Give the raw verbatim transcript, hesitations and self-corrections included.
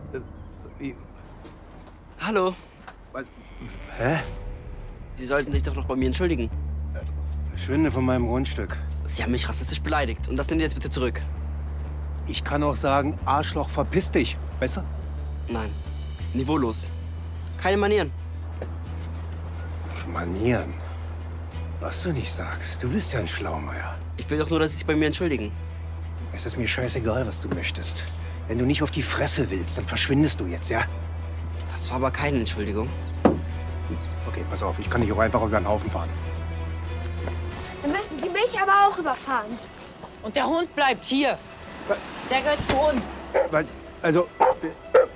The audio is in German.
Äh, wie? Hallo. Was? Hä? Sie sollten sich doch noch bei mir entschuldigen. Verschwinde von meinem Grundstück. Sie haben mich rassistisch beleidigt. Und das nehmen Sie jetzt bitte zurück. Ich kann auch sagen, Arschloch, verpiss dich. Besser? Nein. Niveaulos. Keine Manieren. Manieren? Was du nicht sagst. Du bist ja ein Schlaumeier. Ich will doch nur, dass Sie sich bei mir entschuldigen. Es ist mir scheißegal, was du möchtest. Wenn du nicht auf die Fresse willst, dann verschwindest du jetzt, ja? Das war aber keine Entschuldigung. Okay, pass auf, ich kann dich auch einfach über den Haufen fahren. Dann müssen Sie mich aber auch überfahren. Und der Hund bleibt hier. Der gehört zu uns. Was? Also,